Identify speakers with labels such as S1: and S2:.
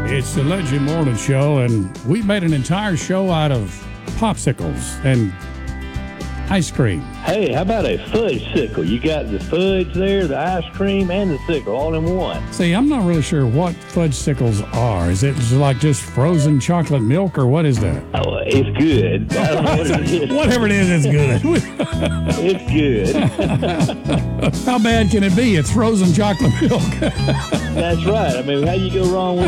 S1: It's the Legend Morning Show, and we made an entire show out of popsicles and ice cream.
S2: Hey, how about a fudge sickle? You got the fudge there, the ice cream, and the sickle all in one.
S1: See, I'm not really sure what fudge sickles are. Is it like just frozen chocolate milk, or what is that?
S2: Oh, it's good. I don't know what it is.
S1: Whatever it is, it's good.
S2: It's good.
S1: How bad can it be? It's frozen chocolate milk.
S2: That's right. I mean, how you go wrong with